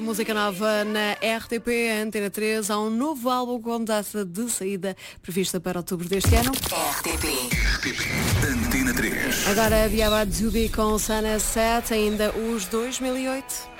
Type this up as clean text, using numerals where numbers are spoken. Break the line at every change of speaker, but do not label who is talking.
Música nova na RTP, Antena 3, há um novo álbum com data de saída prevista para outubro deste ano.
RTP Antena 3.
Agora Diaba Zubi com Sana 7, ainda os 2008.